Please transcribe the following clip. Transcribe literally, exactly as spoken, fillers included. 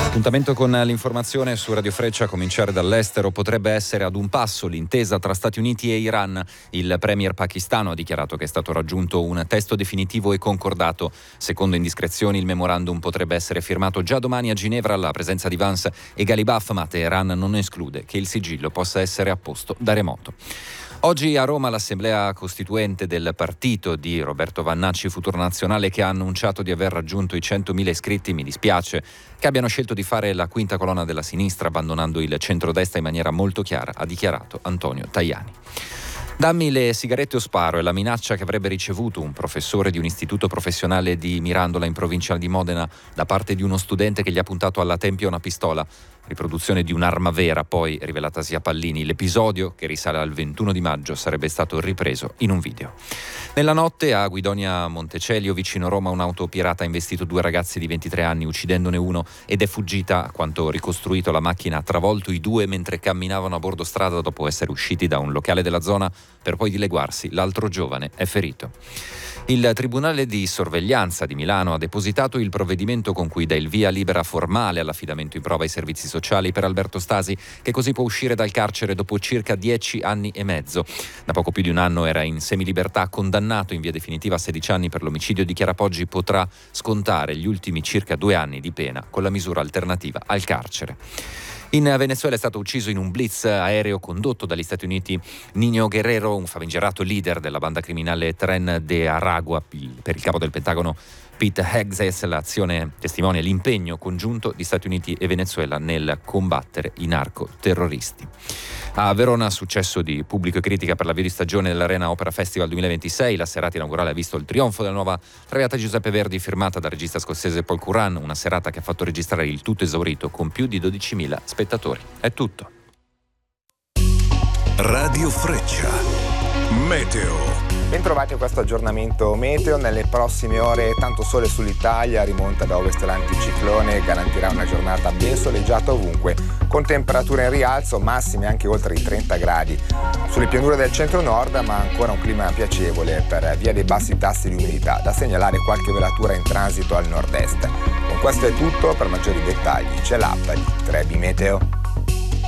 Appuntamento con l'informazione su Radio Freccia, a cominciare dall'estero. Potrebbe essere ad un passo l'intesa tra Stati Uniti e Iran. Il premier pakistano ha dichiarato che è stato raggiunto un testo definitivo e concordato. Secondo indiscrezioni, il memorandum potrebbe essere firmato già domani a Ginevra alla presenza di Vance e Ghalibaf, ma Teheran non esclude che il sigillo possa essere apposto da remoto. Oggi a Roma l'assemblea costituente del partito di Roberto Vannacci Futuro Nazionale, che ha annunciato di aver raggiunto i centomila iscritti. Mi dispiace che abbiano scelto di fare la quinta colonna della sinistra, abbandonando il centrodestra in maniera molto chiara, ha dichiarato Antonio Tajani. Dammi le sigarette o sparo è la minaccia che avrebbe ricevuto un professore di un istituto professionale di Mirandola in provincia di Modena da parte di uno studente che gli ha puntato alla tempia una pistola. Riproduzione di un'arma vera, poi rivelatasi a pallini. L'episodio, che risale al ventuno di maggio, sarebbe stato ripreso in un video. Nella notte a Guidonia Montecelio, vicino Roma, un'auto pirata ha investito due ragazzi di ventitré anni, uccidendone uno, ed è fuggita. A quanto ricostruito, la macchina ha travolto i due mentre camminavano a bordo strada dopo essere usciti da un locale della zona per poi dileguarsi. L'altro giovane è ferito. Il Tribunale di Sorveglianza di Milano ha depositato il provvedimento con cui dà il via libera formale all'affidamento in prova ai servizi sociali per Alberto Stasi, che così può uscire dal carcere dopo circa dieci anni e mezzo. Da poco più di un anno era in semilibertà, condannato in via definitiva a sedici anni per l'omicidio di Chiara Poggi. Potrà scontare gli ultimi circa due anni di pena con la misura alternativa al carcere. In Venezuela è stato ucciso in un blitz aereo condotto dagli Stati Uniti Niño Guerrero, un famigerato leader della banda criminale Tren de Aragua. Per il capo del Pentagono Pete Hegseth, l'azione testimonia l'impegno congiunto di Stati Uniti e Venezuela nel combattere i narcoterroristi. A Verona, successo di pubblico e critica per l'avvio di stagione dell'Arena Opera Festival duemilaventisei. La serata inaugurale ha visto il trionfo della nuova Traviata Giuseppe Verdi, firmata dal regista scozzese Paul Curran, una serata che ha fatto registrare il tutto esaurito con più di dodicimila spettatori. È tutto. Radio Freccia, meteo. Bentrovati a questo aggiornamento meteo. Nelle prossime ore tanto sole sull'Italia, rimonta da ovest l'anticiclone, garantirà una giornata ben soleggiata ovunque, con temperature in rialzo, massime anche oltre i trenta gradi. Sulle pianure del centro-nord, ma ancora un clima piacevole per via dei bassi tassi di umidità, da segnalare qualche velatura in transito al nord-est. Con questo è tutto, per maggiori dettagli c'è l'app di Trebi Meteo.